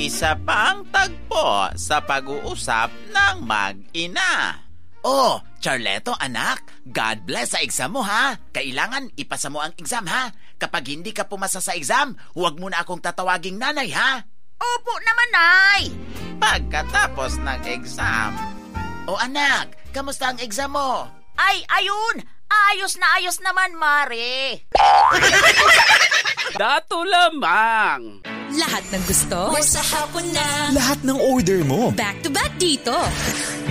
isa pang tagpo sa pag-uusap ng mag-ina. Oh, Charleto anak, God bless sa exam mo ha. Kailangan ipasa mo ang exam ha. Kapag hindi ka pumasa sa exam, huwag mo na akong tatawaging nanay ha. Opo naman, Nay. Pagkatapos ng exam, Oh anak, kamusta ang exam mo? Ay, ayun. Ayos naman, Mare. Dato lamang. Lahat ng gusto, More sa hapon na. Lahat ng order mo. back to back dito.